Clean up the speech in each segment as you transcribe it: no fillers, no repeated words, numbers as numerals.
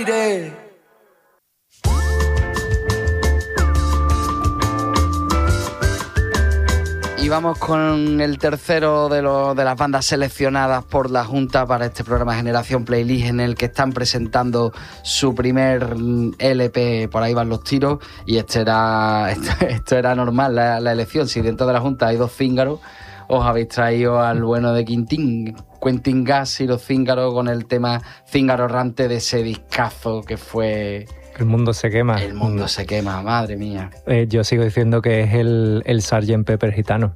aire. Y vamos con el tercero de las bandas seleccionadas por la Junta para este programa Generación Playlist, en el que están presentando su primer LP. Por ahí van los tiros, y esto era normal, la elección. Si dentro de la Junta hay dos cíngaros, os habéis traído al bueno de Quentin Gas y los Cíngaros, con el tema Cíngaro Errante de ese discazo que fue... El mundo se quema. El mundo se quema, madre mía. Yo sigo diciendo que es el Sgt. Pepper gitano.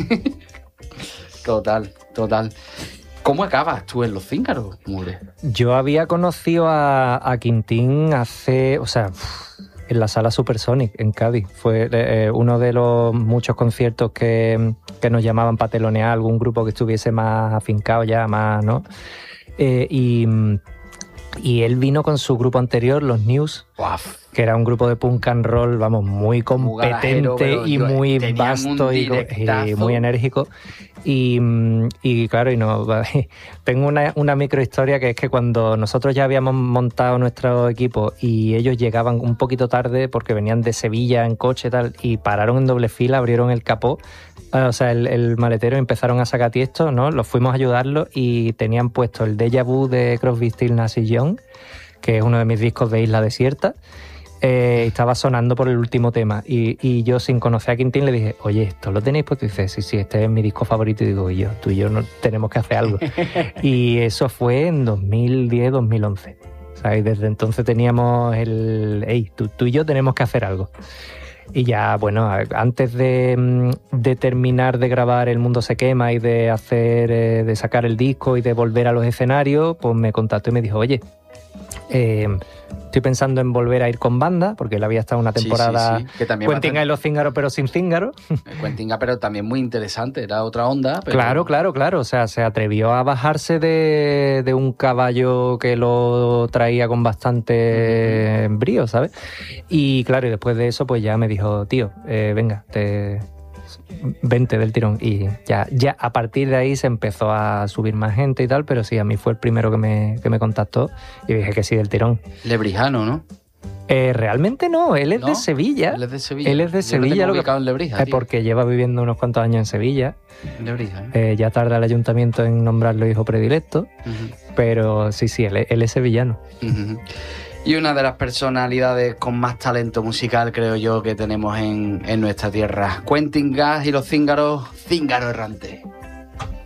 Total. ¿Cómo acabas tú en los Cíngaros, Mure? Yo había conocido a Quintín en la sala Supersonic en Cádiz. Fue uno de los muchos conciertos que nos llamaban para telonear algún grupo que estuviese más afincado ya, más, ¿no? Y él vino con su grupo anterior, los News, que era un grupo de punk and roll, vamos, muy competente y muy vasto y muy enérgico. Y claro, tengo una microhistoria, que es que cuando nosotros ya habíamos montado nuestro equipo y ellos llegaban un poquito tarde porque venían de Sevilla en coche y tal, y pararon en doble fila, abrieron el capó, el maletero, y empezaron a sacar Tiesto, ¿no? Los fuimos a ayudarlos y tenían puesto el Déjà Vu de Crosby, Stills, Nash & Young, que es uno de mis discos de Isla Desierta. Estaba sonando por el último tema y yo, sin conocer a Quintín, le dije: oye, ¿esto lo tenéis? Pues dice: sí, este es mi disco favorito. Y digo: tú y yo no tenemos que hacer algo. Y eso fue en 2010, 2011. Y desde entonces teníamos tú y yo tenemos que hacer algo. Y ya, bueno, antes de terminar de grabar El Mundo se Quema y de sacar el disco y de volver a los escenarios, pues me contactó y me dijo: oye, estoy pensando en volver a ir con banda, porque él había estado una temporada... Sí. Que también Quentin y los Cíngaros, pero sin Cíngaros. Quentin, pero también muy interesante, era otra onda. Pero... Claro. O sea, se atrevió a bajarse de un caballo que lo traía con bastante brío, ¿sabes? Y claro, y después de eso, pues ya me dijo: tío, venga, vente del tirón. Y ya a partir de ahí se empezó a subir más gente y tal, pero sí, a mí fue el primero que me contactó y dije que sí, del tirón. Lebrijano, ¿no? Realmente no, él es de Sevilla. Él es de Sevilla. Él es de Sevilla, lo que en Lebrija, porque lleva viviendo unos cuantos años en Sevilla. Lebrija, ya tarda el ayuntamiento en nombrarlo hijo predilecto, pero sí, él es sevillano. Y una de las personalidades con más talento musical, creo yo, que tenemos en nuestra tierra. Quentin Gas y los Cíngaros, Cíngaro Errante.